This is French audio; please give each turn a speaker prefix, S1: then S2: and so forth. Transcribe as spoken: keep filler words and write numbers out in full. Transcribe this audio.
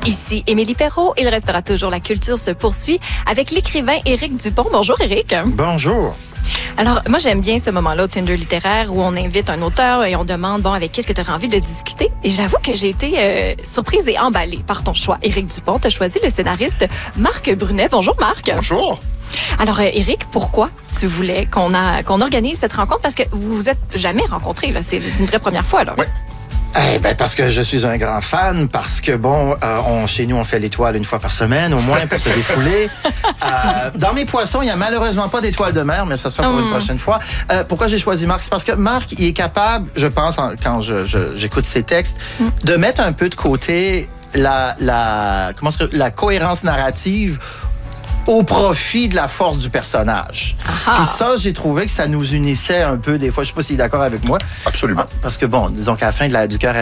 S1: Ici Émilie Perrault. Il restera toujours La culture se poursuit avec l'écrivain Éric Dupont. Bonjour Éric.
S2: Bonjour.
S1: Alors, moi, j'aime bien ce moment-là au Tinder littéraire où on invite un auteur et on demande, bon, avec qui est-ce que tu aurais envie de discuter? Et j'avoue que j'ai été euh, surprise et emballée par ton choix. Éric Dupont, tu as choisi le scénariste Marc Brunet. Bonjour Marc.
S2: Bonjour.
S1: Alors, euh, Éric, pourquoi tu voulais qu'on a, qu'on organise cette rencontre? Parce que vous vous êtes jamais rencontrés, là. C'est une vraie première fois, là.
S2: Oui. Eh ben parce que je suis un grand fan, parce que bon, euh, on, chez nous on fait l'étoile une fois par semaine, au moins pour se défouler. Euh, dans mes poissons, il y a malheureusement pas d'étoile de mer, mais ça sera pour
S1: mm.
S2: une prochaine fois. Euh, pourquoi j'ai choisi Marc? C'est parce que Marc, il est capable, je pense, en, quand je, je, j'écoute ses textes, mm. de mettre un peu de côté la, la, comment est-ce que, la cohérence narrative au profit de la force du personnage.
S1: Aha.
S2: Puis ça, j'ai trouvé que ça nous unissait un peu des fois. Je sais pas s'il est d'accord avec moi.
S3: Absolument.
S2: Parce que bon, disons qu'à la fin de la, du cœur